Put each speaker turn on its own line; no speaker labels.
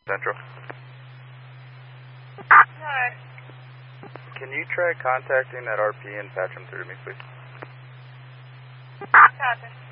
Central.
Alright.
Can you try contacting that RP and patch him through to me, please?
Copy.